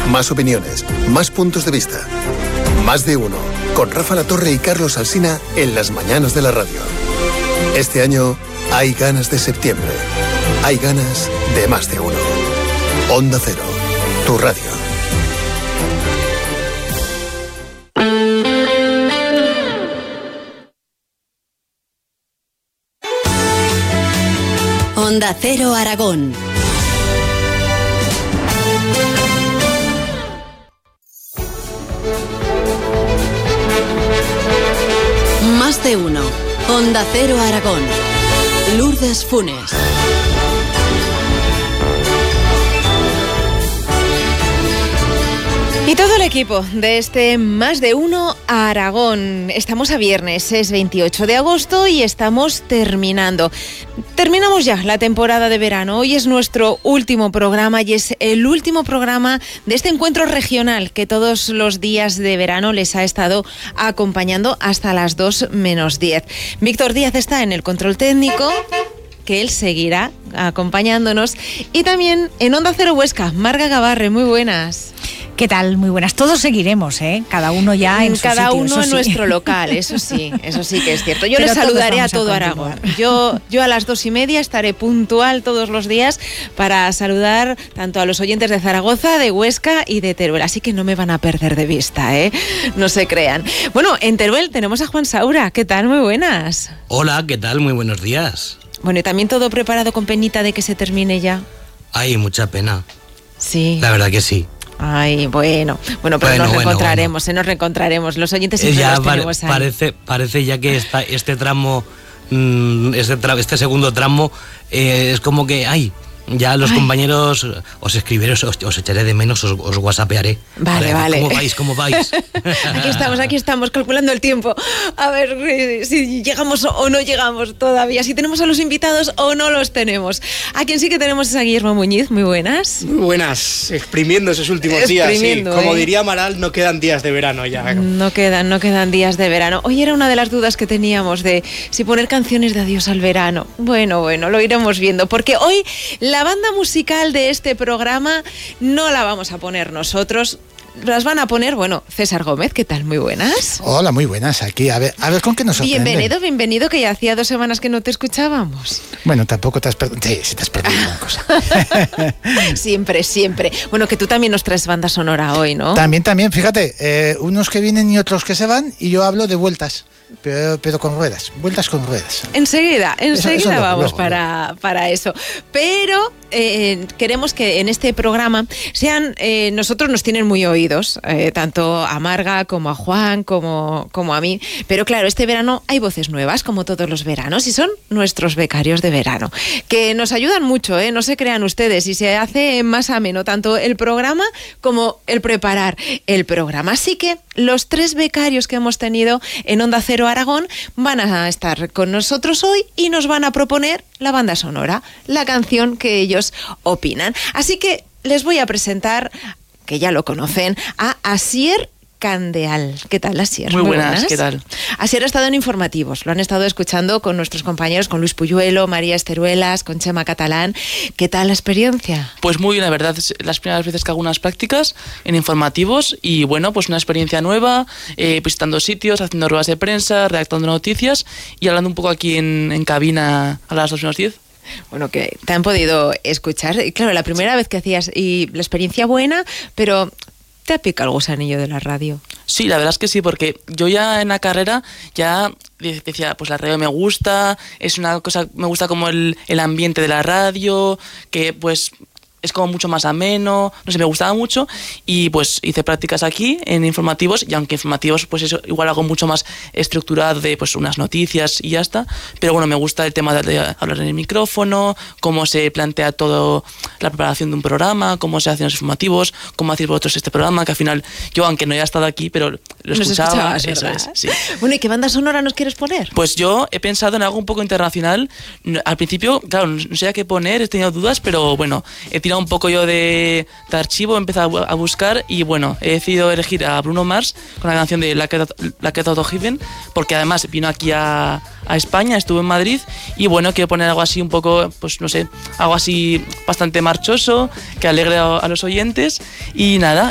más opiniones, más puntos de vista. Más de uno, con Rafa Latorre y Carlos Alsina en las mañanas de la radio. Este año hay ganas de septiembre. Hay ganas de más de uno. Onda Cero, tu radio. Onda Cero Aragón. Más de uno. Onda Cero Aragón. Lourdes Funes. Y todo el equipo de este Más de Uno a Aragón. Estamos a viernes, es 28 de agosto y estamos terminando. Terminamos ya la temporada de verano. Hoy es nuestro último programa y es el último programa de este encuentro regional que todos los días de verano les ha estado acompañando hasta las 2 menos 10. Víctor Díaz está en el control técnico, que él seguirá acompañándonos. Y también en Onda Cero Huesca, Marga Gabarre, muy buenas. ¿Qué tal? Muy buenas. Todos seguiremos, ¿eh? Cada uno ya en su Cada sitio, uno en nuestro local, eso sí que es cierto. Yo Pero les saludaré a todo continuar. Aragón. Yo a las 2:30 estaré puntual todos los días para saludar tanto a los oyentes de Zaragoza, de Huesca y de Teruel. Así que no me van a perder de vista, ¿eh? No se crean. Bueno, en Teruel tenemos a Juan Saura. ¿Qué tal? Muy buenas. Hola, ¿qué tal? Muy buenos días. Bueno, y también todo preparado con penita de que se termine ya. Ay, mucha pena. Sí. La verdad que sí. Ay, bueno, pero nos reencontraremos, nos reencontraremos. Los oyentes siempre ya los tenemos ahí. Parece ya que este tramo, este segundo tramo, es como que, ya los compañeros os escribiré, os echaré de menos, os whatsappearé. Vale. ¿Cómo vais? Aquí estamos, calculando el tiempo. A ver si llegamos o no llegamos todavía, si tenemos a los invitados o no los tenemos. A quien sí que tenemos es a Guillermo Muñiz. Muy buenas. Muy buenas, exprimiendo esos últimos días. Sí. Como diría Amaral, no quedan días de verano ya. No quedan días de verano. Hoy era una de las dudas que teníamos de si poner canciones de adiós al verano. Bueno, lo iremos viendo, porque hoy la banda musical de este programa no la vamos a poner nosotros. Las van a poner, César Gómez, ¿qué tal? Muy buenas. Hola, muy buenas. Aquí, a ver con qué nos sorprenden. Bienvenido, que ya hacía 2 semanas que no te escuchábamos. Bueno, tampoco te has perdido. Sí, te has perdido una cosa. Siempre. Bueno, que tú también nos traes banda sonora hoy, ¿no? También, fíjate, unos que vienen y otros que se van, y yo hablo de vueltas. Pero con ruedas, vueltas con ruedas. Enseguida eso vamos luego. para eso. Pero queremos que en este programa nosotros nos tienen muy oídos, tanto a Marga como a Juan, como a mí. Pero claro, este verano hay voces nuevas, como todos los veranos, y son nuestros becarios de verano, que nos ayudan mucho, no se crean ustedes, y se hace más ameno tanto el programa como el preparar el programa. Así que los 3 becarios que hemos tenido en Onda Cero Aragón van a estar con nosotros hoy y nos van a proponer la banda sonora, la canción que ellos opinan. Así que les voy a presentar, que ya lo conocen, a Asier Candeal. ¿Qué tal, Asier? Muy buenas, ¿qué tal? Asier ha estado en informativos, lo han estado escuchando con nuestros compañeros, con Luis Puyuelo, María Esteruelas, con Chema Catalán. ¿Qué tal la experiencia? Pues muy bien, la verdad, es las primeras veces que hago unas prácticas en informativos y pues una experiencia nueva, visitando sitios, haciendo ruedas de prensa, redactando noticias y hablando un poco aquí en cabina a las 2 menos 10. Bueno, que te han podido escuchar. Y claro, la primera vez que hacías, y la experiencia buena, pero ¿te ha picado el gusanillo de la radio? Sí, la verdad es que sí, porque yo ya en la carrera ya decía, pues la radio me gusta, es una cosa, me gusta como el ambiente de la radio, que pues es como mucho más ameno, no sé, me gustaba mucho y pues hice prácticas aquí en informativos y aunque informativos pues eso igual algo mucho más estructurado de pues unas noticias y ya está, pero bueno, me gusta el tema de hablar en el micrófono, cómo se plantea todo la preparación de un programa, cómo se hacen los informativos, cómo hacéis vosotros este programa, que al final yo aunque no haya estado aquí, pero lo escuchaba, eso es, sí. Bueno, ¿y qué banda sonora nos quieres poner? Pues yo he pensado en algo un poco internacional. Al principio, claro, no sé a qué poner, he tenido dudas, pero bueno, he tirado un poco yo de archivo, he empezado a buscar y bueno, he decidido elegir a Bruno Mars con la canción de Like It Out of Heaven, porque además vino aquí a España, estuvo en Madrid y bueno, quiero poner algo así un poco, pues no sé, algo así bastante marchoso, que alegre a los oyentes y nada,